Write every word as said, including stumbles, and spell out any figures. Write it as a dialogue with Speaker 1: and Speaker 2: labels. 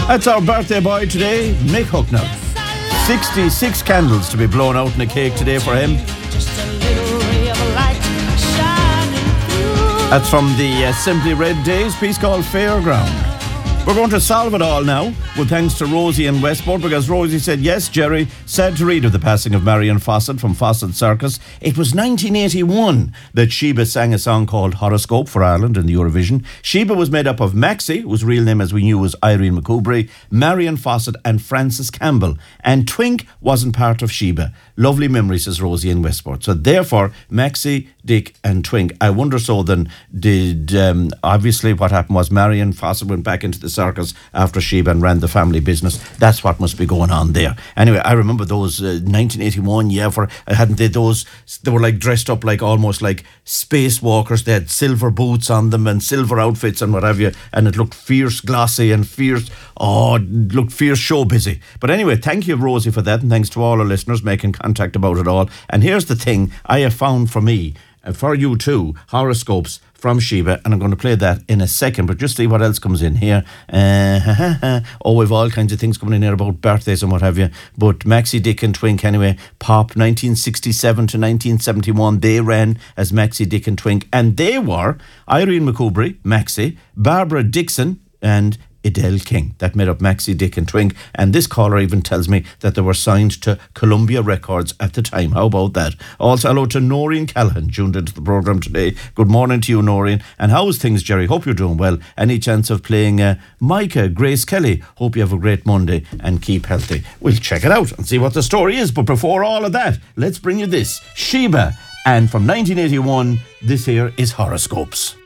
Speaker 1: That's our birthday boy today, Mick Hucknall. sixty-six candles to be blown out in a cake today for him. That's from the uh, Simply Red Days piece called Fairground. We're going to solve it all now, with thanks to Rosie in Westport, because Rosie said, yes, Jerry, sad to read of the passing of Marion Fawcett from Fawcett Circus. It was nineteen eighty-one that Sheba sang a song called Horoscope for Ireland in the Eurovision. Sheba was made up of Maxie, whose real name, as we knew, was Irene McCoubrey, Marion Fawcett and Frances Campbell. And Twink wasn't part of Sheba. Lovely memory, says Rosie in Westport. So therefore, Maxie, Dick and Twink. I wonder so then, did, um, obviously what happened was Marion Fawcett went back into the circus after Sheba and ran the family business. That's what must be going on there. Anyway, I remember those uh, nineteen eighty-one, yeah, for hadn't they those, they were like dressed up like almost like spacewalkers. They had silver boots on them and silver outfits and what have you, and it looked fierce, glossy and fierce. Oh, it looked fierce show busy. But anyway, thank you, Rosie, for that, and thanks to all our listeners making contact about it all. And here's the thing I have found for me, and for you too, horoscopes from Sheba, and I'm going to play that in a second, but just see what else comes in here. Uh, oh, we've all kinds of things coming in here about birthdays and what have you, but Maxie, Dick and Twink anyway. Pop, nineteen sixty-seven to nineteen seventy-one, they ran as Maxie, Dick and Twink, and they were Irene McCoubrey, Maxie, Barbara Dixon and Adele King. That made up Maxie, Dick and Twink. And this caller even tells me that they were signed to Columbia Records at the time. How about that? Also, hello to Noreen Callahan, tuned into the programme today. Good morning to you, Noreen. And how's things, Jerry? Hope you're doing well. Any chance of playing uh, Micah, Grace Kelly? Hope you have a great Monday and keep healthy. We'll check it out and see what the story is. But before all of that, let's bring you this. Sheba. And from nineteen eighty-one, this here is Horoscopes.